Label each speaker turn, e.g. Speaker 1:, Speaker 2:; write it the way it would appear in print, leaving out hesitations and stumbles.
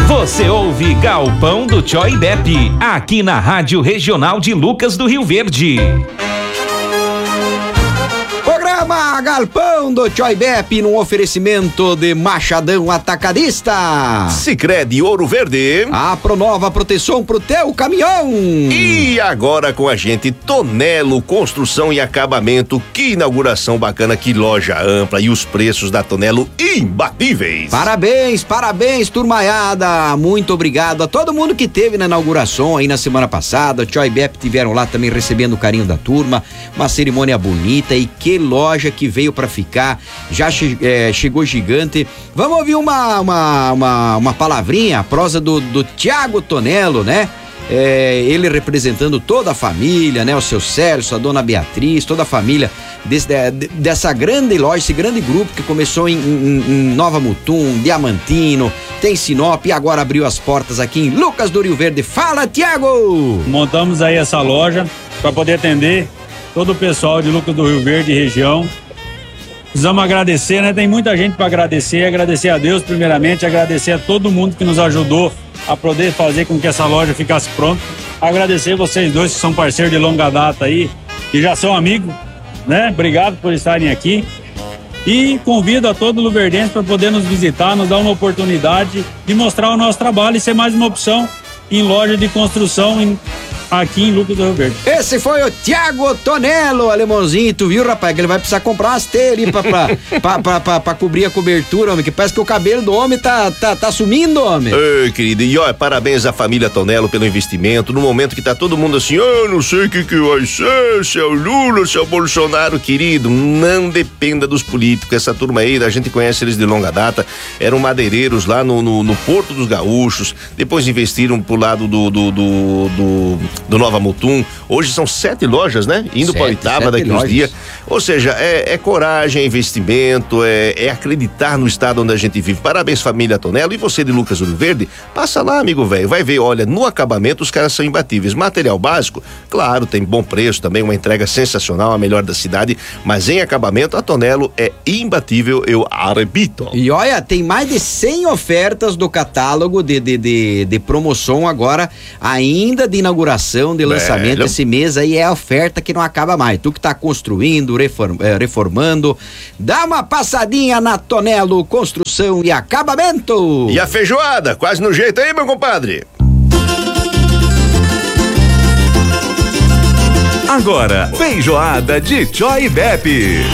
Speaker 1: Você ouve Galpão do Tchó e Bep, aqui na Rádio Regional de Lucas do Rio Verde.
Speaker 2: Programa Galpão do Tchó e Bep num oferecimento de Machadão Atacadista.
Speaker 3: Sicredi Ouro Verde.
Speaker 2: A Pronova Proteção pro teu caminhão.
Speaker 3: E agora com a gente, Tonelo Construção e Acabamento. Que inauguração bacana, que loja ampla e os preços da Tonelo imbatíveis.
Speaker 2: Parabéns, turmaiada. Muito obrigado a todo mundo que teve na inauguração aí na semana passada. O Tchó e Bep tiveram lá também recebendo o carinho da turma. Uma cerimônia bonita e que loja que veio pra ficar. Já chegou gigante. Vamos ouvir uma palavrinha, a prosa do Tiago Tonelo, né? Ele representando toda a família, né? O seu Sérgio, a dona Beatriz, toda a família dessa grande loja, esse grande grupo que começou em Nova Mutum, Diamantino, tem Sinop e agora abriu as portas aqui em Lucas do Rio Verde. Fala, Tiago!
Speaker 4: Montamos aí essa loja para poder atender todo o pessoal de Lucas do Rio Verde e região. Precisamos agradecer, né? Tem muita gente para agradecer a Deus primeiramente, agradecer a todo mundo que nos ajudou a poder fazer com que essa loja ficasse pronta. Agradecer vocês dois que são parceiros de longa data aí, que já são amigos, né? Obrigado por estarem aqui. E convido a todo luverdense para poder nos visitar, nos dar uma oportunidade de mostrar o nosso trabalho e ser mais uma opção em loja de construção aqui em Lucas do Rio Verde.
Speaker 2: Esse foi o Tiago Tonelo, alemãozinho. Tu viu, rapaz, que ele vai precisar comprar umas telhas pra cobrir a cobertura, homem, que parece que o cabelo do homem tá sumindo, homem.
Speaker 3: Ei, querido, e ó, parabéns à família Tonelo pelo investimento, no momento que tá todo mundo assim, não sei o que vai ser, se é o Lula, se é o Bolsonaro, querido, não dependa dos políticos, essa turma aí, a gente conhece eles de longa data, eram madeireiros lá no Porto dos Gaúchos, depois investiram pro lado do Nova Mutum. Hoje são 7 lojas, né? Indo para a 8ª daqui uns dias. Ou seja, é coragem, é investimento, é acreditar no estado onde a gente vive. Parabéns, família Tonelo. E você de Lucas do Rio Verde, passa lá, amigo velho. Vai ver, olha, no acabamento os caras são imbatíveis. Material básico, claro, tem bom preço também, uma entrega sensacional, a melhor da cidade. Mas em acabamento, a Tonelo é imbatível, eu repito.
Speaker 2: E olha, tem mais de 100 ofertas do catálogo de promoção agora, ainda de inauguração, de lançamento. Esse mês aí é a oferta que não acaba mais. Tu que tá construindo, reformando, dá uma passadinha na Tonelo Construção e Acabamento.
Speaker 3: E a feijoada, quase no jeito aí, meu compadre.
Speaker 1: Agora, feijoada de Tchó e Bep.